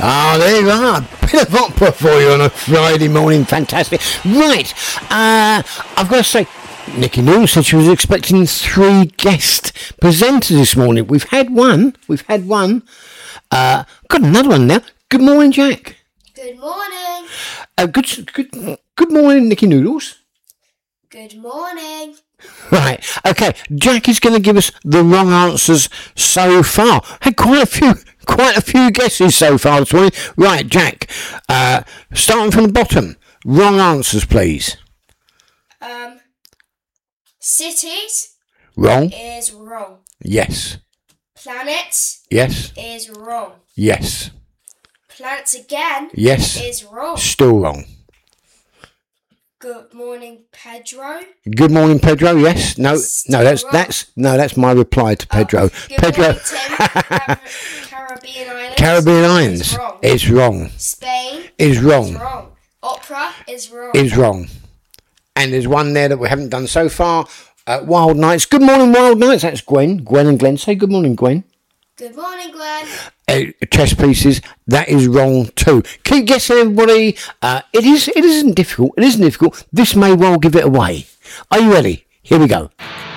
Ah, there you are. A bit of opera for you on a Friday morning. Fantastic. Right. I've got to say, Nikki Noodle said she was expecting 3 guest presenters this morning. We've had one. Got another one now. Good morning, Jack. Good morning. Good morning, Nikki Noodles. Good morning. Right, okay. Jack is going to give us the wrong answers so far. Had quite a few guesses so far this morning. Right, Jack. Starting from the bottom. Wrong answers, please. Cities. Wrong. Is wrong. Yes. Planets. Yes. Is wrong. Yes. Planets again. Yes. Is wrong. Still wrong. Good morning, Pedro. Good morning, Pedro. Yes. No. That's my reply to Pedro. Good Pedro. morning, Tim. Caribbean Islands. Caribbean Islands. Is wrong. Spain. Is wrong. Is wrong. Opera is wrong. Is wrong. And there's one there that we haven't done so far. Wild Nights. Good morning, Wild Nights. That's Gwen. Gwen and Glenn. Say good morning, Gwen. Good morning, Gwen. Chess pieces. That is wrong too. Keep guessing, everybody. It isn't difficult. This may well give it away. Are you ready? Here we go.